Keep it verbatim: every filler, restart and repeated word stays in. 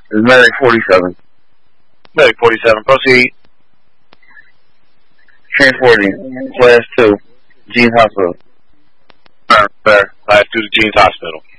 It's Medic forty-seven. Medic forty-seven, proceed. Transporting. Class two. Jeans Hospital. Sir, sir. Class two to Jeans Hospital.